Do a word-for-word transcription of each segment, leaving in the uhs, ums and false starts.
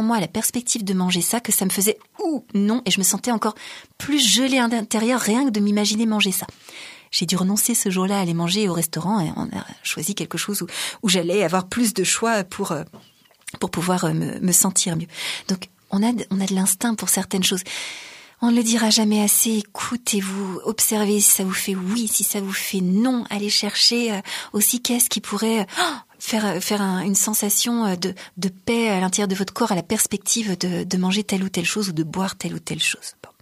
en moi à la perspective de manger ça que ça me faisait ouh non, et je me sentais encore plus gelée à l'intérieur rien que de m'imaginer manger ça. J'ai dû renoncer ce jour-là à aller manger au restaurant et on a choisi quelque chose où, où j'allais avoir plus de choix pour, pour pouvoir me, me sentir mieux. Donc, on a, on a de l'instinct pour certaines choses. On ne le dira jamais assez, écoutez-vous, observez si ça vous fait oui, si ça vous fait non, allez chercher aussi qu'est-ce qui pourrait faire, faire un, une sensation de, de paix à l'intérieur de votre corps à la perspective de, de manger telle ou telle chose ou de boire telle ou telle chose. Bon.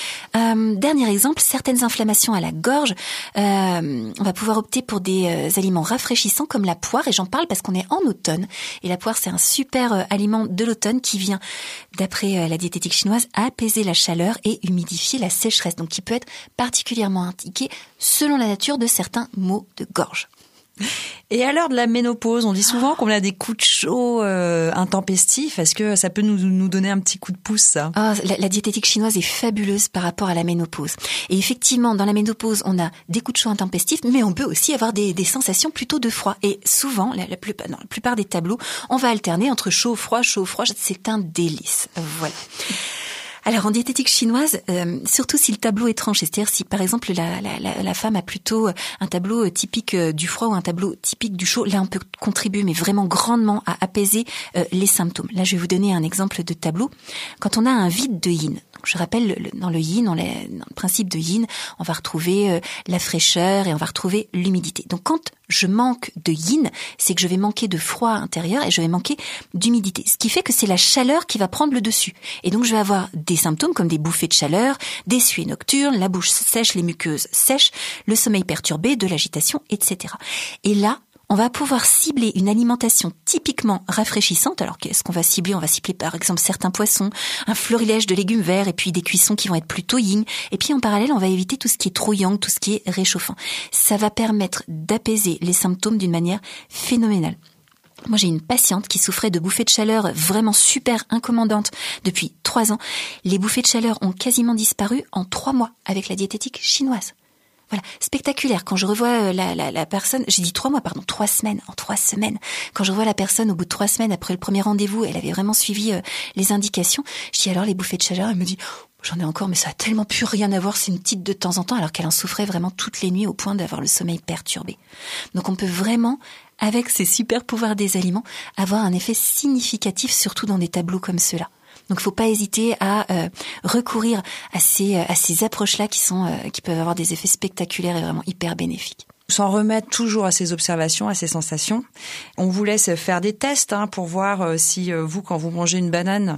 Euh, dernier exemple, certaines inflammations à la gorge, euh, on va pouvoir opter pour des euh, aliments rafraîchissants comme la poire, et j'en parle parce qu'on est en automne, et la poire c'est un super euh, aliment de l'automne qui vient, d'après euh, la diététique chinoise, apaiser la chaleur et humidifier la sécheresse, donc qui peut être particulièrement indiqué selon la nature de certains maux de gorge. Et à l'heure de la ménopause, on dit souvent qu'on a des coups de chaud euh, intempestifs. Est-ce que ça peut nous, nous donner un petit coup de pouce, ça ? Ah, la, la diététique chinoise est fabuleuse par rapport à la ménopause. Et effectivement, dans la ménopause, on a des coups de chaud intempestifs, mais on peut aussi avoir des, des sensations plutôt de froid. Et souvent, la, la, plupart, non, la plupart des tableaux, on va alterner entre chaud, froid, chaud, froid. C'est un délice. Voilà. Alors en diététique chinoise, euh, surtout si le tableau est tranché, c'est-à-dire si par exemple la, la, la, la femme a plutôt un tableau typique du froid ou un tableau typique du chaud, là on peut contribuer mais vraiment grandement à apaiser euh, les symptômes. Là je vais vous donner un exemple de tableau. Quand on a un vide de yin, donc, je rappelle le, dans le yin, dans, les, dans le principe de yin, on va retrouver euh, la fraîcheur et on va retrouver l'humidité. Donc quand je manque de yin, c'est que je vais manquer de froid intérieur et je vais manquer d'humidité. Ce qui fait que c'est la chaleur qui va prendre le dessus. Et donc je vais avoir des symptômes comme des bouffées de chaleur, des suées nocturnes, la bouche sèche, les muqueuses sèches, le sommeil perturbé, de l'agitation, et cetera. Et là, on va pouvoir cibler une alimentation typiquement rafraîchissante. Alors qu'est-ce qu'on va cibler ? On va cibler par exemple certains poissons, un florilège de légumes verts et puis des cuissons qui vont être plutôt yin. Et puis en parallèle, on va éviter tout ce qui est trop yang, tout ce qui est réchauffant. Ça va permettre d'apaiser les symptômes d'une manière phénoménale. Moi, j'ai une patiente qui souffrait de bouffées de chaleur vraiment super incommodantes depuis trois ans. Les bouffées de chaleur ont quasiment disparu en trois mois avec la diététique chinoise. Voilà, spectaculaire. Quand je revois la, la, la personne, j'ai dit trois mois, pardon, trois semaines, en trois semaines. Quand je revois la personne au bout de trois semaines après le premier rendez-vous, elle avait vraiment suivi euh, les indications. Je dis alors les bouffées de chaleur, elle me dit j'en ai encore, mais ça a tellement plus rien à voir, c'est une petite de temps en temps, alors qu'elle en souffrait vraiment toutes les nuits au point d'avoir le sommeil perturbé. Donc on peut vraiment, avec ces super pouvoirs des aliments, avoir un effet significatif, surtout dans des tableaux comme ceux-là. Donc, faut pas hésiter à euh, recourir à ces à ces approches-là qui sont euh, qui peuvent avoir des effets spectaculaires et vraiment hyper bénéfiques. S'en remettre toujours à ces observations, à ces sensations. On vous laisse faire des tests hein, pour voir euh, si euh, vous, quand vous mangez une banane,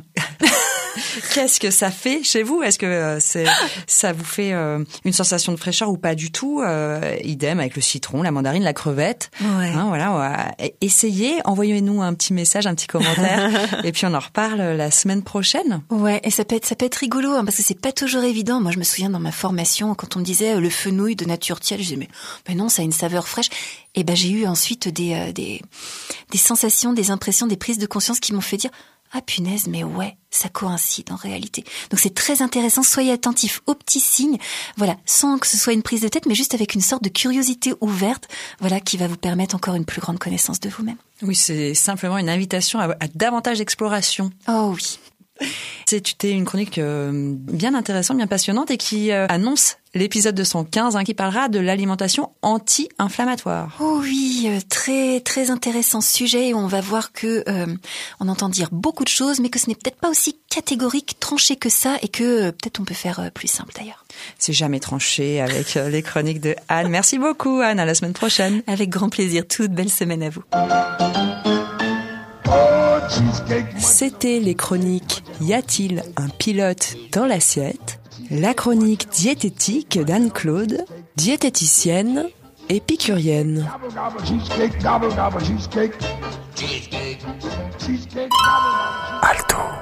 qu'est-ce que ça fait chez vous ? Est-ce que euh, c'est, ça vous fait euh, une sensation de fraîcheur ou pas du tout ? euh, Idem avec le citron, la mandarine, la crevette. Ouais. Hein, voilà, essayez, envoyez-nous un petit message, un petit commentaire, et puis on en reparle la semaine prochaine. Ouais, et ça peut être ça peut être rigolo hein, parce que c'est pas toujours évident. Moi, je me souviens dans ma formation quand on me disait euh, le fenouil de nature tiède, je disais mais mais non, ça a une saveur fraîche. Et ben j'ai eu ensuite des euh, des des sensations, des impressions, des prises de conscience qui m'ont fait dire ah punaise, mais ouais, ça coïncide en réalité. Donc c'est très intéressant, soyez attentifs aux petits signes, voilà, sans que ce soit une prise de tête, mais juste avec une sorte de curiosité ouverte, voilà, qui va vous permettre encore une plus grande connaissance de vous-même. Oui, c'est simplement une invitation à, à davantage d'exploration. Oh oui. C'était une chronique bien intéressante, bien passionnante et qui annonce l'épisode deux cent quinze hein, qui parlera de l'alimentation anti-inflammatoire. Oh oui, très très intéressant sujet et on va voir que euh, on entend dire beaucoup de choses mais que ce n'est peut-être pas aussi catégorique, tranché que ça et que euh, peut-être on peut faire euh, plus simple d'ailleurs. C'est jamais tranché avec euh, les chroniques de Anne. Merci beaucoup Anne, à la semaine prochaine. Avec grand plaisir, toute belle semaine à vous. C'était les chroniques Y a-t-il un pilote dans l'assiette ? La chronique diététique d'Anne-Claude, diététicienne épicurienne. Alto.